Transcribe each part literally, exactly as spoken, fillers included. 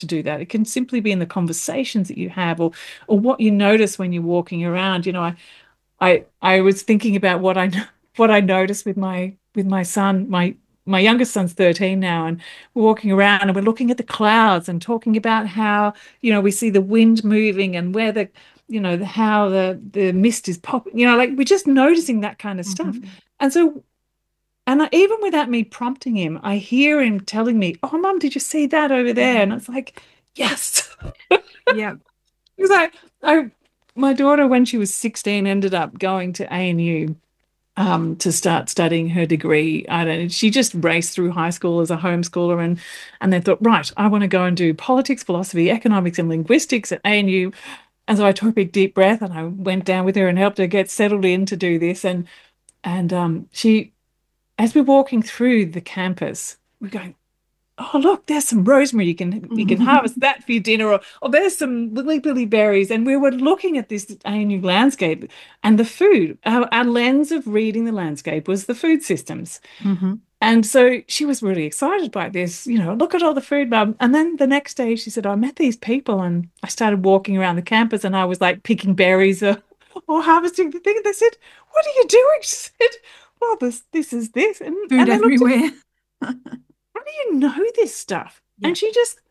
to do that. It can simply be in the conversations that you have, or or what you notice when you're walking around. You know, I I I was thinking about what I what I noticed with my with my son. My my youngest son's thirteen now, and we're walking around and we're looking at the clouds and talking about how, you know, we see the wind moving and where the, you know, the, how the the mist is popping. You know, like we're just noticing that kind of stuff. Hmm. And so, and I, even without me prompting him, I hear him telling me, "Oh, Mum, did you see that over there?" And it's like, yes. Yeah. Because I, I, my daughter, when she was sixteen, ended up going to A N U um, to start studying her degree. I don't, she just raced through high school as a homeschooler, and and then thought, right, I want to go and do politics, philosophy, economics, and linguistics at A N U. And so I took a big deep breath and I went down with her and helped her get settled in to do this. And and um, she, as we're walking through the campus, we're going, oh, look, there's some rosemary. You can you can harvest that for your dinner, or or there's some lily billy berries. And we were looking at this A N U landscape and the food. Our, our lens of reading the landscape was the food systems. Hmm. And so she was really excited by this, you know, look at all the food, Mum. And then the next day she said, I met these people and I started walking around the campus and I was like picking berries or, or harvesting the thing. And they said, what are you doing? She said, well, this this is this. And Food and they looked at me, everywhere. how do you know this stuff? Yeah. And she just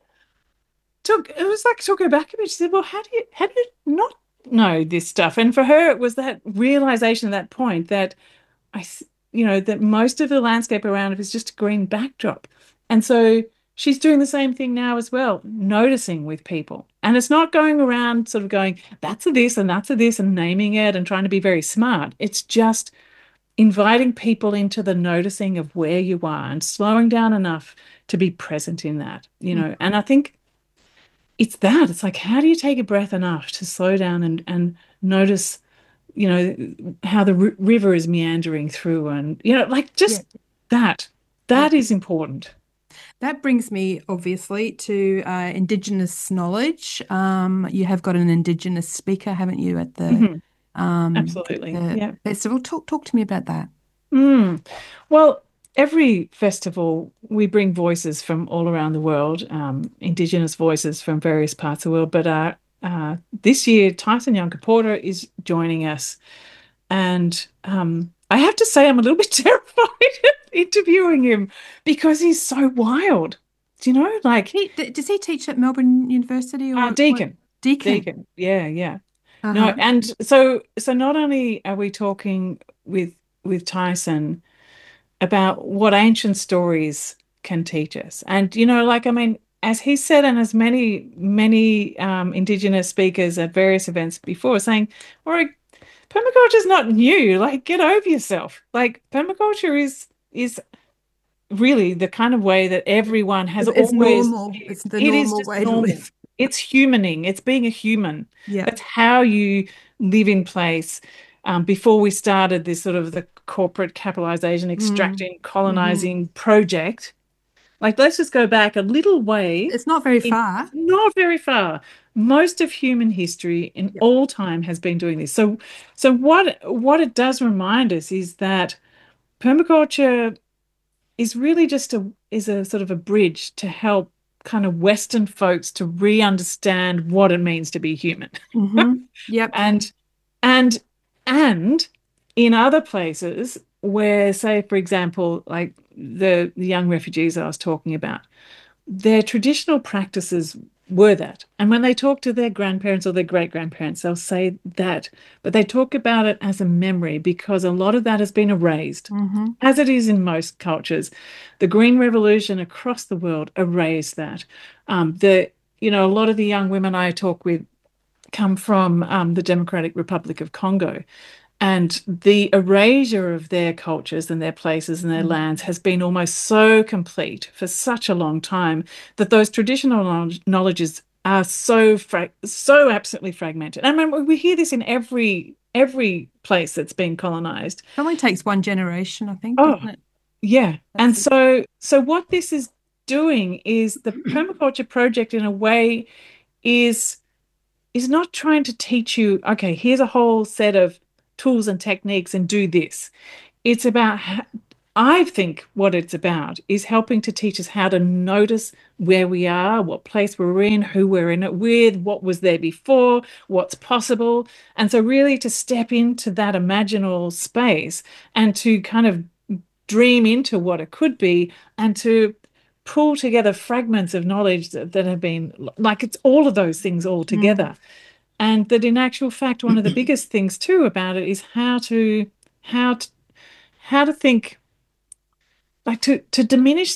took, it was like took her back a bit. She said, well, how do you how do you not know this stuff? And for her, it was that realization at that point that I, you know, that most of the landscape around it is just a green backdrop. And so she's doing the same thing now as well, noticing with people. And it's not going around sort of going, that's a this and that's a this and naming it and trying to be very smart. It's just inviting people into the noticing of where you are and slowing down enough to be present in that, you know. And I think it's that. It's like, how do you take a breath enough to slow down and and notice, you know, how the r river is meandering through, and you know, like Yeah. just that. Yeah. That is important. That brings me obviously to uh, Indigenous knowledge. Um, you have got an Indigenous speaker, haven't you, at the Mhm. um, Absolutely. the Yeah. festival? Talk talk to me about that. Mm. Well, every festival we bring voices from all around the world, um, Indigenous voices from various parts of the world. But uh, uh, this year, Tyson Yunkaporta is joining us. And um, I have to say, I'm a little bit terrified of interviewing him because he's so wild. Do you know, like He, d- does he teach at Melbourne University uh, or what? Deacon, Deakin. Deacon, yeah, yeah. No, Uh-huh. and so so not only are we talking with with Tyson about what ancient stories can teach us, and you know, like I mean, as he said, and as many many um, Indigenous speakers at various events before, saying, "Or permaculture is not new. Like, get over yourself. Like, permaculture is is really the kind of way that everyone has It's, it's always normal. lived. It's the It is normal just way to normal. live. It's humaning. It's being a human. Yeah. That's how you live in place. Um, before we started this sort of the corporate capitalization, Mm. extracting, Hmm. colonizing project, like let's just go back a little way. It's not very In, far. not very far. Most of human history in Yep. all time has been doing this. So, so what what it does remind us is that permaculture is really just a is a sort of a bridge to help kind of Western folks to re-understand what it means to be human. Hmm. Yep. And and and in other places where, say, for example, like the, the young refugees I was talking about, their traditional practices were that. And when they talk to their grandparents or their great grandparents, they'll say that. But they talk about it as a memory because a lot of that has been erased, Hmm. as it is in most cultures. The Green Revolution across the world erased that. Um, the you know, a lot of the young women I talk with come from um, the Democratic Republic of Congo. And the erasure of their cultures and their places and their lands has been almost so complete for such a long time that those traditional knowledge, knowledges are so fra so absolutely fragmented. I mean, we hear this in every every place that's been colonized. It only takes one generation, I think, Oh, doesn't it? yeah. And That's it. so so what this is doing is the permaculture project in a way is is not trying to teach you, okay, here's a whole set of tools and techniques and do this. It's about I think what it's about is helping to teach us how to notice where we are, what place we're in, who we're in it with, what was there before, what's possible. And so, really, to step into that imaginal space and to kind of dream into what it could be and to pull together fragments of knowledge that, that have been like it's all of those things all Mm. together. And that in actual fact, one of the biggest things too about it is how to how to how to think like to to diminish